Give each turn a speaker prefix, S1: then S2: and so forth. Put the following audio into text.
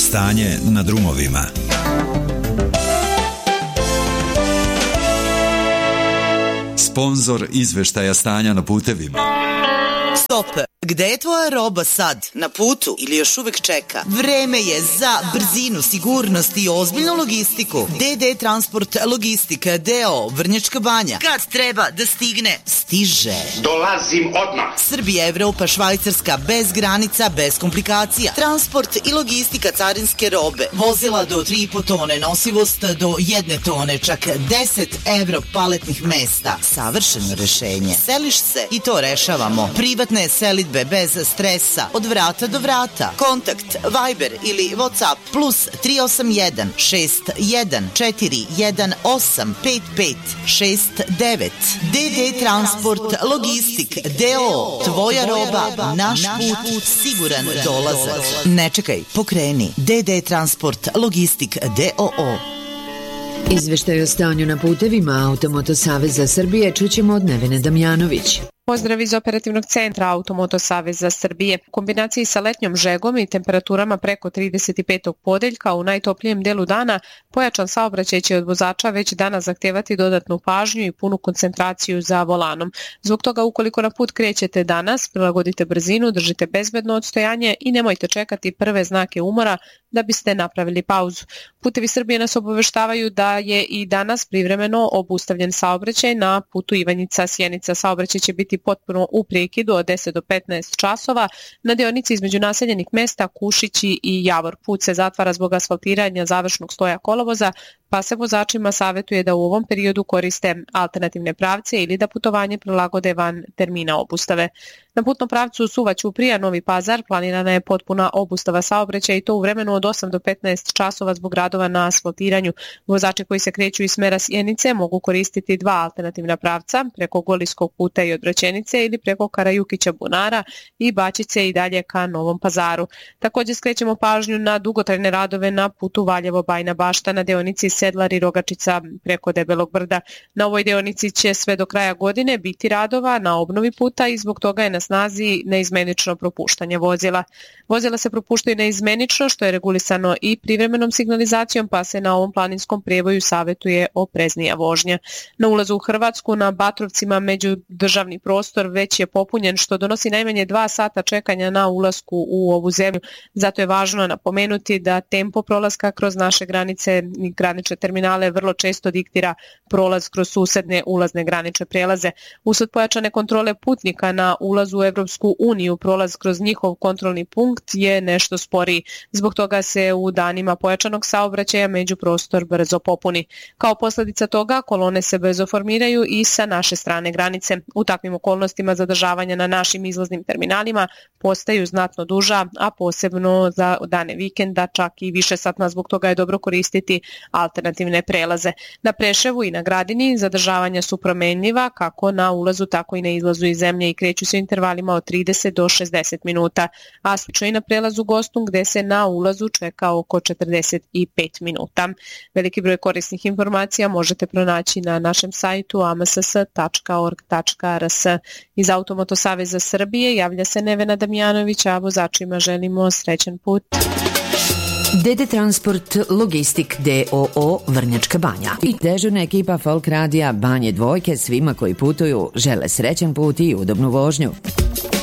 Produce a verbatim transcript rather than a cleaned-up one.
S1: Stanje na drumovima. Sponzor izveštaja stanja na putevima.
S2: Stop! Gde je tvoja roba sad? Na putu ili još uvek čeka? Vreme je za brzinu, sigurnost i ozbiljnu logistiku. D D Transport Logistika D O O Vrnjačka Banja. Kad treba da stigne, stiže.
S3: Dolazim odmah.
S2: Srbija, Evropa, Švajcarska, bez granica, bez komplikacija. Transport i logistika carinske robe. Vozila do tri i po tone, nosivost do jedne tone, čak deset evro paletnih mesta. Savršeno rešenje. Seliš se i to rešavamo. Privatne selidbe bez stresa, od vrata do vrata. Kontakt Viber ili WhatsApp plus tri osam jedan šest jedan četiri jedan osam pet pet šest devet. D D Transport Logistik D O O. Tvoja roba, naš put, siguran dolazak. Ne čekaj, pokreni. D D Transport Logistik D O O.
S4: Izveštaj o stanju na putevima Automoto Saveza Srbije čućemo od Nevene Damjanović.
S5: Pozdrav iz operativnog centra Automoto Saveza Srbije. U kombinaciji sa letnjom žegom i temperaturama preko trideset pet podeljka u najtoplijem delu dana, pojačan saobraćaj će od vozača već danas zahtevati dodatnu pažnju i punu koncentraciju za volanom. Zbog toga, ukoliko na put krećete danas, prilagodite brzinu, držite bezbedno odstojanje i nemojte čekati prve znake umora da biste napravili pauzu. Putevi Srbije nas obaveštavaju da je i danas privremeno obustavljen saobraćaj na putu Ivanjica-Sjenica. Saobraćaj će biti potpuno u prekidu od deset do petnaest časova na deonici između naseljenih mesta Kušići i Javor. Put se zatvara zbog asfaltiranja završnog sloja kolovoza, pa se vozačima savjetuje da u ovom periodu koriste alternativne pravce ili da putovanje prilagode van termina obustave. Na putnom pravcu Suva-Ćuprija Novi Pazar planirana je potpuna obustava saobraćaja i to u vremenu od osam do petnaest časova zbog radova na asfaltiranju. Vozači koji se kreću iz smera Sjenice mogu koristiti dva alternativna pravca, preko Golijskog puta i Odvraćenice ili preko Karajukića Bunara i Bačice i dalje ka Novom Pazaru. Također skrećemo pažnju na dugotrajne radove na putu Valjevo-Bajna Bašta na deonici Sedlar i Rogačica preko Debelog brda. Na ovoj deonici će sve do kraja godine biti radova na obnovi puta i zbog toga je na snazi neizmenično propuštanje vozila. Vozila se propuštaju neizmenično, što je regulisano i privremenom signalizacijom, pa se na ovom planinskom prijevoju savjetuje opreznija vožnja. Na ulazu u Hrvatsku na Batrovcima međudržavni prostor već je popunjen, što donosi najmanje dva sata čekanja na ulasku u ovu zemlju. Zato je važno napomenuti da tempo prolaska kroz naše granice i granične terminale vrlo često diktira prolaz kroz susedne ulazne granične prelaze. Usled pojačane kontrole putnika na ulazu u Evropsku uniju, prolaz kroz njihov kontrolni punkt je nešto sporiji. Zbog toga se u danima pojačanog saobraćaja međuprostor brzo popuni. Kao posljedica toga kolone se brzo formiraju i sa naše strane granice. U takvim okolnostima zadržavanja na našim izlaznim terminalima postaju znatno duža, a posebno za dane vikenda čak i više satna. Zbog toga je dobro koristiti alternativne prelaze. Na Preševu i na Gradini zadržavanja su promenljiva kako na ulazu tako i na izlazu iz zemlje i kreću se intervalima od trideset do šezdeset minuta, a slično i na prelazu Gostung gde se na ulazu čeka oko četrdeset pet minuta. Veliki broj korisnih informacija možete pronaći na našem sajtu a m s s tačka org tačka r s. Iz Automoto Saveza Srbije javlja se Nevena Damjanović, a vozačima želimo srećan put.
S4: D D Transport Logistik D O O Vrnjačka Banja i dežurna ekipa Folk Radija Banje Dvojke svima koji putuju žele srećan put i udobnu vožnju.